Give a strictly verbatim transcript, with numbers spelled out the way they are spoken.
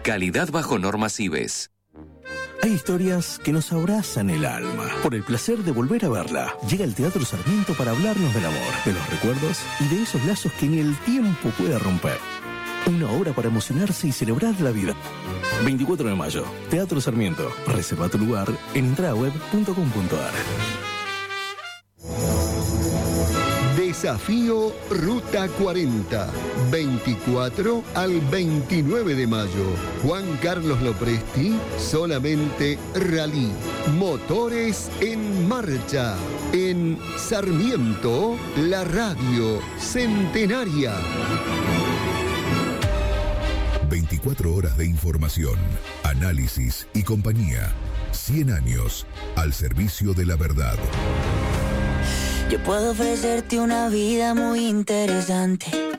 Calidad bajo normas I B E S. Hay historias que nos abrazan el alma. Por el placer de volver a verla, llega el Teatro Sarmiento para hablarnos del amor, de los recuerdos y de esos lazos que ni el tiempo puede romper. Una obra para emocionarse y celebrar la vida. veinticuatro de mayo, Teatro Sarmiento. Reserva tu lugar en entradaweb punto com punto a r. Desafío Ruta cuarenta, veinticuatro al veintinueve de mayo. Juan Carlos Lopresti, solamente rally. Motores en marcha. En Sarmiento, la radio centenaria. veinticuatro horas de información, análisis y compañía. cien años al servicio de la verdad. Yo puedo ofrecerte una vida muy interesante,